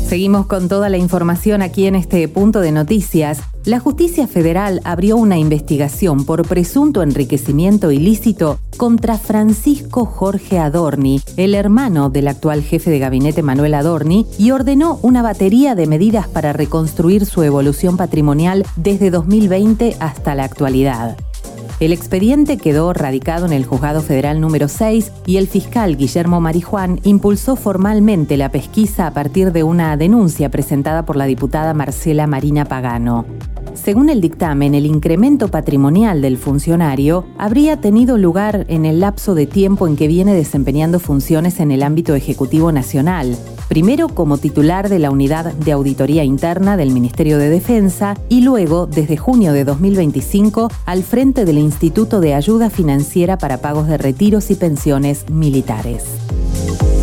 Seguimos con toda la información aquí en este punto de noticias. La Justicia Federal abrió una investigación por presunto enriquecimiento ilícito contra Francisco Jorge Adorni, el hermano del actual jefe de gabinete Manuel Adorni, y ordenó una batería de medidas para reconstruir su evolución patrimonial desde 2020 hasta la actualidad. El expediente quedó radicado en el Juzgado Federal número 6 y el fiscal Guillermo Marijuán impulsó formalmente la pesquisa a partir de una denuncia presentada por la diputada Marcela Marina Pagano. Según el dictamen, el incremento patrimonial del funcionario habría tenido lugar en el lapso de tiempo en que viene desempeñando funciones en el ámbito ejecutivo nacional, primero como titular de la Unidad de Auditoría Interna del Ministerio de Defensa y luego, desde junio de 2025, al frente del Instituto de Ayuda Financiera para Pagos de Retiros y Pensiones Militares.